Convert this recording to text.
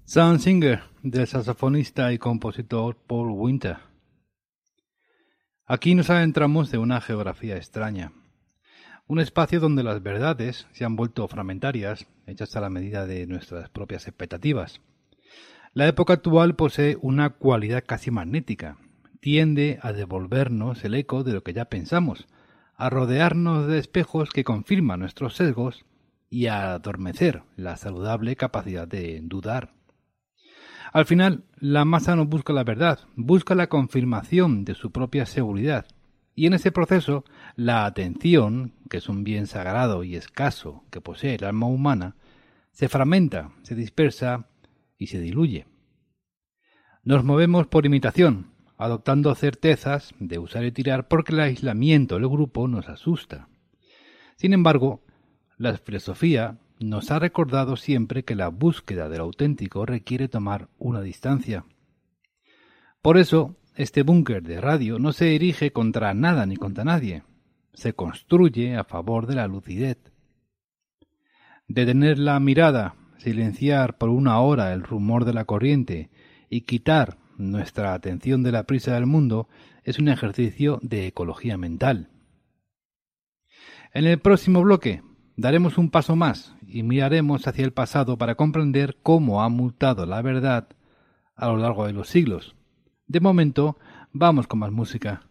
Sun Singer, del saxofonista y compositor Paul Winter. Aquí nos adentramos de una geografía extraña, un espacio donde las verdades se han vuelto fragmentarias, hechas a la medida de nuestras propias expectativas. La época actual posee una cualidad casi magnética, tiende a devolvernos el eco de lo que ya pensamos, a rodearnos de espejos que confirman nuestros sesgos y a adormecer la saludable capacidad de dudar. Al final, la masa no busca la verdad, busca la confirmación de su propia seguridad. Y en ese proceso, la atención, que es un bien sagrado y escaso que posee el alma humana, se fragmenta, se dispersa y se diluye. Nos movemos por imitación, adoptando certezas de usar y tirar porque el aislamiento del grupo nos asusta. Sin embargo, la filosofía nos ha recordado siempre que la búsqueda del auténtico requiere tomar una distancia. Por eso, este búnker de radio no se dirige contra nada ni contra nadie. Se construye a favor de la lucidez. Detener la mirada, silenciar por una hora el rumor de la corriente y quitar nuestra atención de la prisa del mundo es un ejercicio de ecología mental. En el próximo bloque daremos un paso más y miraremos hacia el pasado para comprender cómo ha mutado la verdad a lo largo de los siglos. De momento, vamos con más música.